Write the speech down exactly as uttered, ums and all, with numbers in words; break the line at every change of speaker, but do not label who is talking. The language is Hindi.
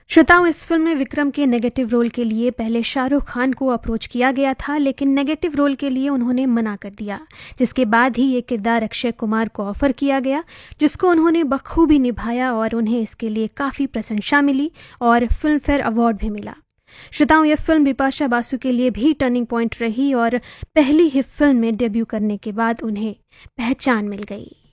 श्रोताओं, इस फिल्म में विक्रम के नेगेटिव रोल के लिए पहले शाहरुख खान को अप्रोच किया गया था, लेकिन नेगेटिव रोल के लिए उन्होंने मना कर दिया, जिसके बाद ही ये किरदार अक्षय कुमार को ऑफर किया गया, जिसको उन्होंने बखूबी निभाया और उन्हें इसके लिए काफ़ी प्रशंसा मिली और फिल्म फेयर अवार्ड भी मिला। श्रोताओं, यह फिल्म बिपाशा बासु के लिए भी टर्निंग पॉइंट रही और पहली ही फिल्म में डेब्यू करने के बाद उन्हें पहचान मिल गई।